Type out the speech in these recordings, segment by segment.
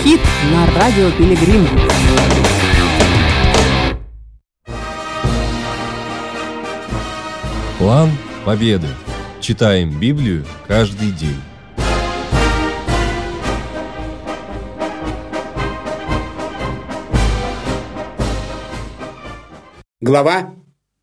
хит на радио Пилигрим. План победы. Читаем Библию каждый день. Глава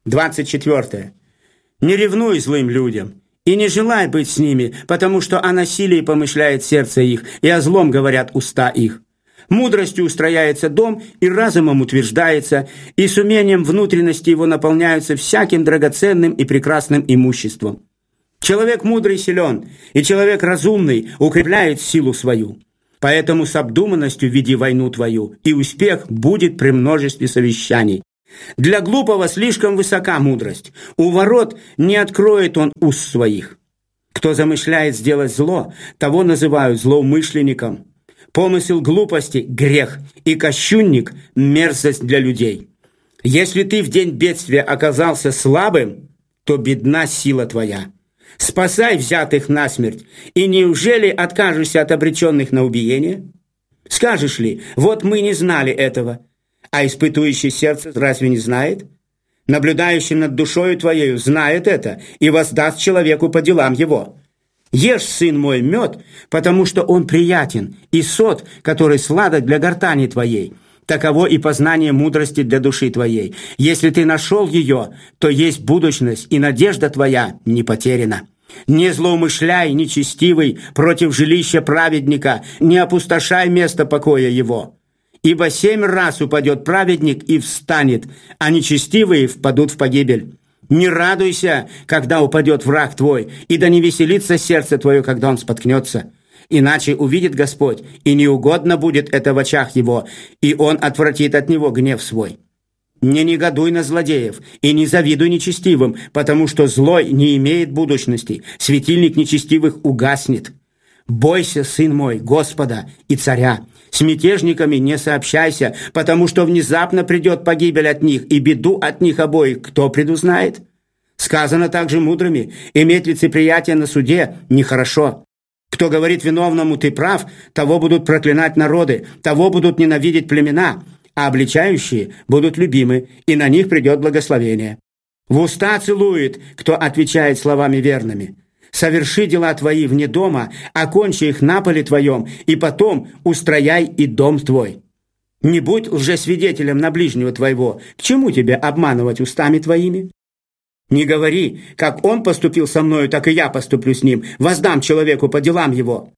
24. «Не ревнуй злым людям, и не желай быть с ними, потому что о насилии помышляет сердце их, и о злом говорят уста их. Мудростью устрояется дом, и разумом утверждается, и с умением внутренности его наполняются всяким драгоценным и прекрасным имуществом. Человек мудрый силен, и человек разумный укрепляет силу свою. Поэтому с обдуманностью веди войну твою, и успех будет при множестве совещаний. Для глупого слишком высока мудрость. У ворот не откроет он уст своих. Кто замышляет сделать зло, того называют злоумышленником. Помысел глупости – грех, и кощунник – мерзость для людей. Если ты в день бедствия оказался слабым, то бедна сила твоя. Спасай взятых насмерть, и неужели откажешься от обреченных на убиение? Скажешь ли, вот мы не знали этого, а испытующий сердце разве не знает? Наблюдающий над душою твоею знает это и воздаст человеку по делам его. Ешь, сын мой, мед, потому что он приятен, и сот, который сладок для гортани твоей. Таково и познание мудрости для души твоей. Если ты нашел ее, то есть будущность, и надежда твоя не потеряна. Не злоумышляй, нечестивый, против жилища праведника, не опустошай место покоя его. Ибо 7 раз упадет праведник и встанет, а нечестивые впадут в погибель. Не радуйся, когда упадет враг твой, и да не веселится сердце твое, когда он споткнется. Иначе увидит Господь, и неугодно будет это в очах его, и он отвратит от него гнев свой. Не негодуй на злодеев, и не завидуй нечестивым, потому что злой не имеет будущности, светильник нечестивых угаснет. Бойся, сын мой, Господа и царя. С мятежниками не сообщайся, потому что внезапно придет погибель от них, и беду от них обоих кто предузнает? Сказано также мудрыми: иметь лицеприятие на суде нехорошо. Кто говорит виновному «ты прав», того будут проклинать народы, того будут ненавидеть племена, а обличающие будут любимы, и на них придет благословение. В уста целует, кто отвечает словами верными. Соверши дела твои вне дома, окончи их на поле твоем, и потом устрояй и дом твой. Не будь лжесвидетелем на ближнего твоего, к чему тебе обманывать устами твоими? Не говори, как он поступил со мною, так и я поступлю с ним, воздам человеку по делам его.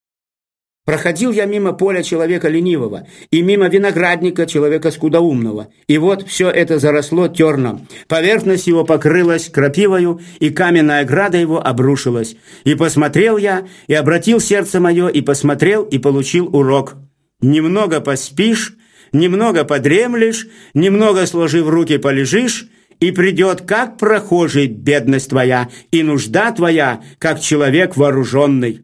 Проходил я мимо поля человека ленивого, и мимо виноградника человека скудоумного, и вот все это заросло терном. Поверхность его покрылась крапивою, и каменная града его обрушилась. И посмотрел я, и обратил сердце мое, и посмотрел, и получил урок. Немного поспишь, немного подремлешь, немного сложив руки полежишь, и придет, как прохожий, бедность твоя, и нужда твоя, как человек вооруженный».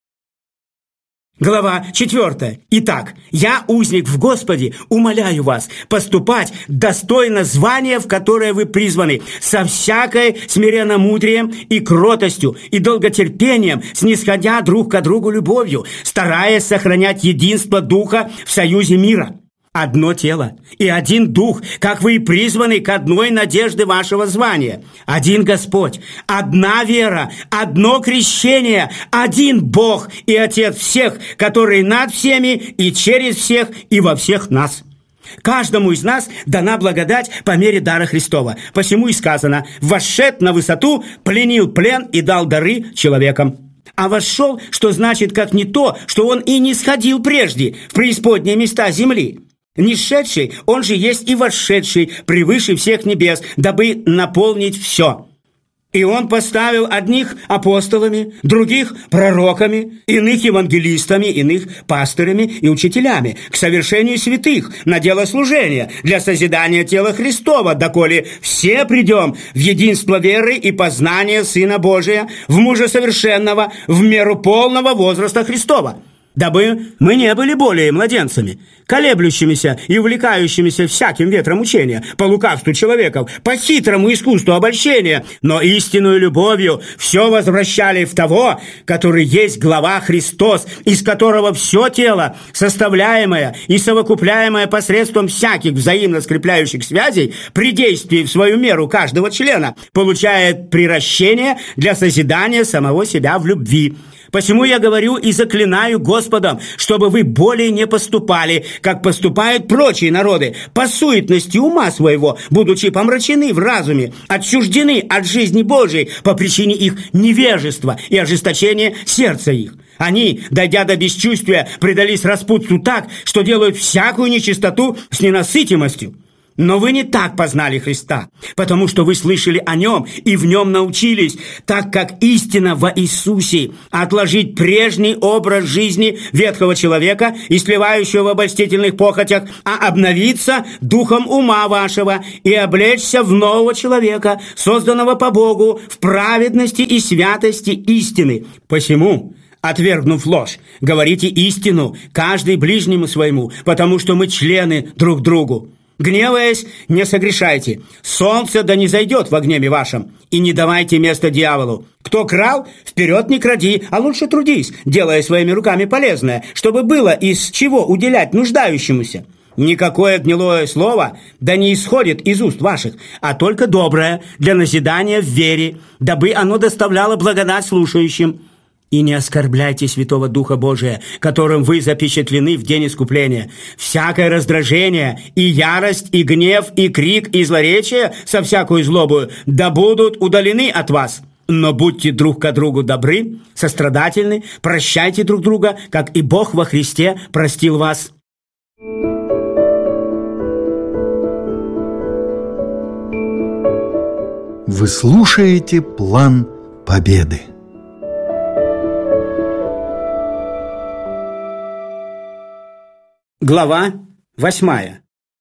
Глава 4. Итак, я, узник в Господе, умоляю вас поступать достойно звания, в которое вы призваны, со всякой смиренномудрием и кротостью, и долготерпением, снисходя друг к другу любовью, стараясь сохранять единство Духа в союзе мира. Одно тело и один Дух, как вы и призваны к одной надежде вашего звания. Один Господь, одна вера, одно крещение, один Бог и Отец всех, который над всеми и через всех и во всех нас. Каждому из нас дана благодать по мере дара Христова. Посему и сказано: «Вошед на высоту, пленил плен и дал дары человекам». А вошел, что значит как не то, что он и не сходил прежде в преисподние места земли. Нисшедший, он же есть и вошедший превыше всех небес, дабы наполнить все. И он поставил одних апостолами, других пророками, иных евангелистами, иных пастырями и учителями к совершению святых на дело служения для созидания тела Христова, доколе все придем в единство веры и познания Сына Божия, в мужа совершенного, в меру полного возраста Христова. дабы мы не были более младенцами, колеблющимися и увлекающимися всяким ветром учения, по лукавству человеков, по хитрому искусству обольщения, но истинную любовью все возвращали в того, который есть глава Христос, из которого все тело, составляемое и совокупляемое посредством всяких взаимно скрепляющих связей, при действии в свою меру каждого члена, получает приращение для созидания самого себя в любви. Посему я говорю и заклинаю Господом, чтобы вы более не поступали, как поступают прочие народы, по суетности ума своего, будучи помрачены в разуме, отчуждены от жизни Божией по причине их невежества и ожесточения сердца их. Они, дойдя до бесчувствия, предались распутству так, что делают всякую нечистоту с ненасытимостью. Но вы не так познали Христа, потому что вы слышали о Нем и в Нем научились, так как истина во Иисусе, отложить прежний образ жизни ветхого человека, истлевающего в обольстительных похотях, а обновиться духом ума вашего и облечься в нового человека, созданного по Богу в праведности и святости истины. Посему, отвергнув ложь, говорите истину, каждый ближнему своему, потому что мы члены друг другу. Гневаясь, не согрешайте. Солнце да не зайдет во гневе вашем. И не давайте место дьяволу. Кто крал, вперед не кради, а лучше трудись, делая своими руками полезное, чтобы было из чего уделять нуждающемуся. Никакое гнилое слово да не исходит из уст ваших, а только доброе, для назидания в вере, дабы оно доставляло благодать слушающим. И не оскорбляйте Святого Духа Божия, которым вы запечатлены в день искупления. Всякое раздражение, и ярость, и гнев, и крик, и злоречие со всякую злобою да будут удалены от вас. Но будьте друг к другу добры, сострадательны, прощайте друг друга, как и Бог во Христе простил вас». Вы слушаете «План Победы». Глава 8.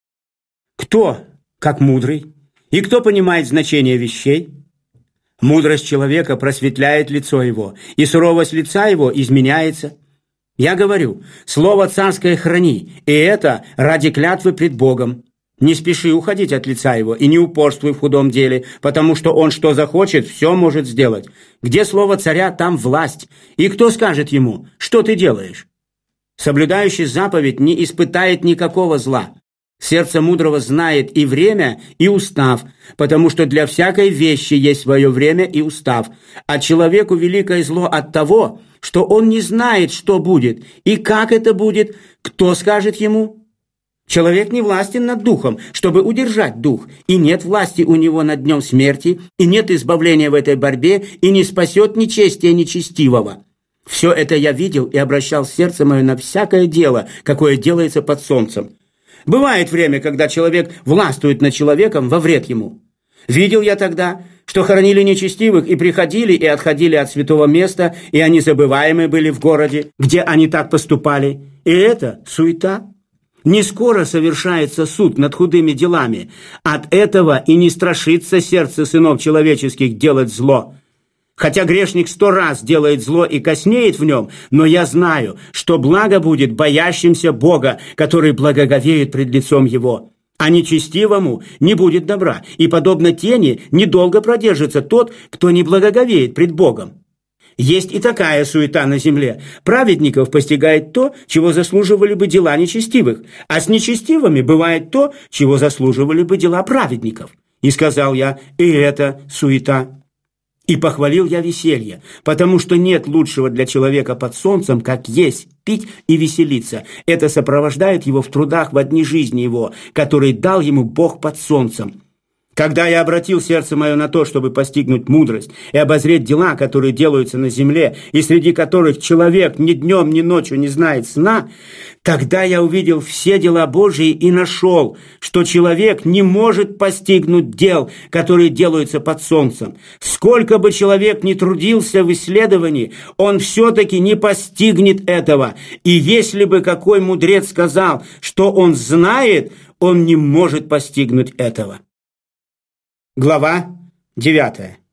Кто, как мудрый, и кто понимает значение вещей? Мудрость человека просветляет лицо его, и суровость лица его изменяется. Я говорю, слово царское храни, и это ради клятвы пред Богом. Не спеши уходить от лица его, и не упорствуй в худом деле, потому что он что захочет, все может сделать. Где слово царя, там власть. И кто скажет ему, что ты делаешь? Соблюдающий заповедь не испытает никакого зла. Сердце мудрого знает и время, и устав, потому что для всякой вещи есть свое время и устав. А человеку великое зло от того, что он не знает, что будет, и как это будет, кто скажет ему? Человек не властен над духом, чтобы удержать дух, и нет власти у него над днем смерти, и нет избавления в этой борьбе, и не спасет нечестие нечестивого. Все это я видел и обращал сердце мое на всякое дело, какое делается под солнцем. Бывает время, когда человек властвует над человеком во вред ему. Видел я тогда, что хоронили нечестивых и приходили и отходили от святого места, и они забываемы были в городе, где они так поступали. И это суета. Не скоро совершается суд над худыми делами. От этого и не страшится сердце сынов человеческих делать зло. Хотя грешник 100 раз делает зло и коснеет в нем, но я знаю, что благо будет боящимся Бога, который благоговеет пред лицом Его. А нечестивому не будет добра, и, подобно тени, недолго продержится тот, кто не благоговеет пред Богом. Есть и такая суета на земле. Праведников постигает то, чего заслуживали бы дела нечестивых, а с нечестивыми бывает то, чего заслуживали бы дела праведников. И сказал я, и это суета. И похвалил я веселье, потому что нет лучшего для человека под солнцем, как есть, пить и веселиться. Это сопровождает его в трудах в дни жизни его, которые дал ему Бог под солнцем. Когда я обратил сердце мое на то, чтобы постигнуть мудрость и обозреть дела, которые делаются на земле, и среди которых человек ни днем, ни ночью не знает сна, тогда я увидел все дела Божии и нашел, что человек не может постигнуть дел, которые делаются под солнцем. Сколько бы человек ни трудился в исследовании, он все-таки не постигнет этого. И если бы какой мудрец сказал, что он знает, он не может постигнуть этого. Глава 9.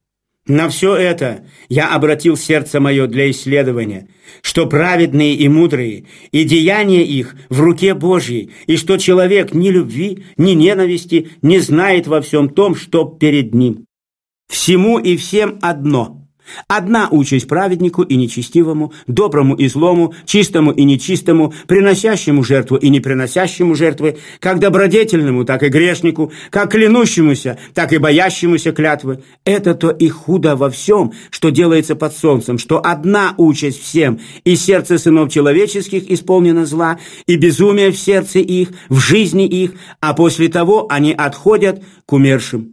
На все это я обратил сердце мое для исследования, что праведные и мудрые, и деяния их в руке Божьей, и что человек ни любви, ни ненависти не знает во всем том, что перед ним. Всему и всем одно. Одна участь праведнику и нечестивому, доброму и злому, чистому и нечистому, приносящему жертву и не приносящему жертвы, как добродетельному, так и грешнику, как клянущемуся, так и боящемуся клятвы. Это-то и худо во всем, что делается под солнцем, что одна участь всем, и сердце сынов человеческих исполнено зла, и безумие в сердце их, в жизни их, а после того они отходят к умершим.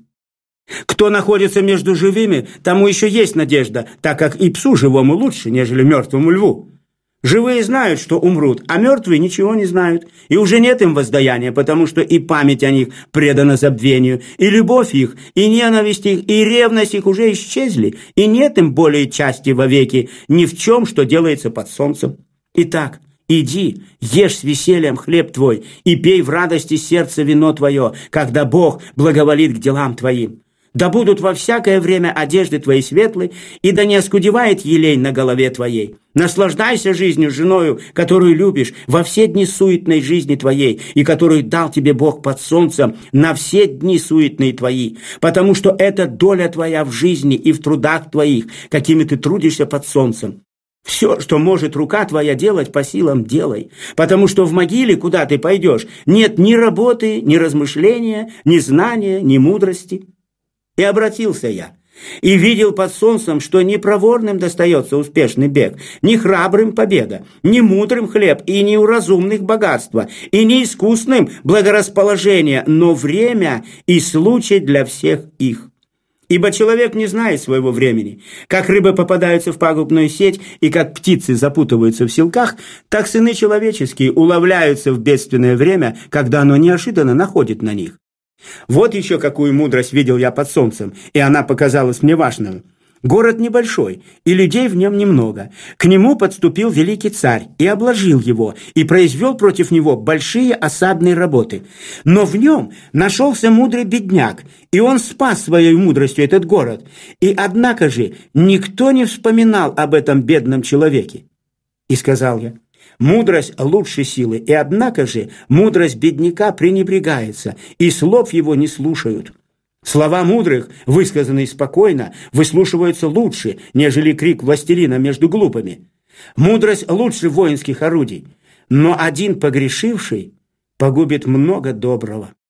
Кто находится между живыми, тому еще есть надежда, так как и псу живому лучше, нежели мертвому льву. Живые знают, что умрут, а мертвые ничего не знают, и уже нет им воздаяния, потому что и память о них предана забвению, и любовь их, и ненависть их, и ревность их уже исчезли, и нет им более части вовеки ни в чем, что делается под солнцем. Итак, иди, ешь с весельем хлеб твой, и пей в радости сердца вино твое, когда Бог благоволит к делам твоим. Да будут во всякое время одежды твои светлы, и да не оскудевает елей на голове твоей. Наслаждайся жизнью с женою, которую любишь, во все дни суетной жизни твоей, и которую дал тебе Бог под солнцем на все дни суетные твои, потому что это доля твоя в жизни и в трудах твоих, какими ты трудишься под солнцем. Все, что может рука твоя делать, по силам делай, потому что в могиле, куда ты пойдешь, нет ни работы, ни размышления, ни знания, ни мудрости. И обратился я, и видел под солнцем, что ни проворным достается успешный бег, ни храбрым победа, ни мудрым хлеб, и ни у разумных богатства, и ни искусным благорасположение, но время и случай для всех их. Ибо человек не знает своего времени. Как рыбы попадаются в пагубную сеть, и как птицы запутываются в силках, так сыны человеческие уловляются в бедственное время, когда оно неожиданно находит на них. Вот еще какую мудрость видел я под солнцем, и она показалась мне важной. Город небольшой, и людей в нем немного. К нему подступил великий царь и обложил его, и произвел против него большие осадные работы. Но в нем нашелся мудрый бедняк, и он спас своей мудростью этот город. И однако же никто не вспоминал об этом бедном человеке. И сказал я: мудрость лучше силы, и однако же мудрость бедняка пренебрегается, и слов его не слушают. Слова мудрых, высказанные спокойно, выслушиваются лучше, нежели крик властелина между глупыми. Мудрость лучше воинских орудий, но один погрешивший погубит много доброго.